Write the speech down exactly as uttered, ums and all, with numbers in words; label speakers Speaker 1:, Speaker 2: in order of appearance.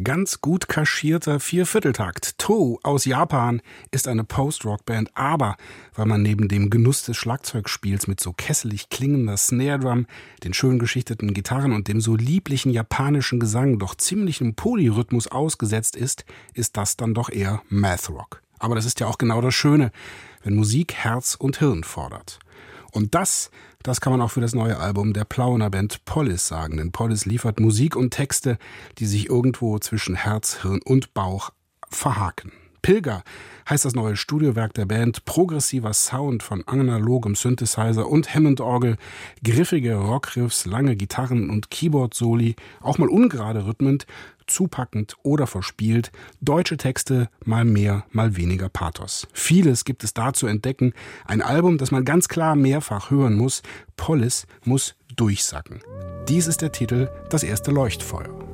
Speaker 1: Ganz gut kaschierter Viervierteltakt. To aus Japan ist eine Post-Rock-Band, aber weil man neben dem Genuss des Schlagzeugspiels mit so kesselig klingender Snare-Drum, den schön geschichteten Gitarren und dem so lieblichen japanischen Gesang doch ziemlichem Polyrhythmus ausgesetzt ist, ist das dann doch eher Math-Rock. Aber das ist ja auch genau das Schöne, wenn Musik Herz und Hirn fordert. Und das, das kann man auch für das neue Album der Plauener Band Polis sagen. Denn Polis liefert Musik und Texte, die sich irgendwo zwischen Herz, Hirn und Bauch verhaken. Pilger heißt das neue Studiowerk der Band, progressiver Sound von analogem Synthesizer und Hammond-Orgel, griffige Rockriffs, lange Gitarren und Keyboard-Soli, auch mal ungerade rhythmend, zupackend oder verspielt, deutsche Texte, mal mehr, mal weniger Pathos. Vieles gibt es da zu entdecken, ein Album, das man ganz klar mehrfach hören muss, Polis muss durchsacken. Dies ist der Titel, das erste Leuchtfeuer.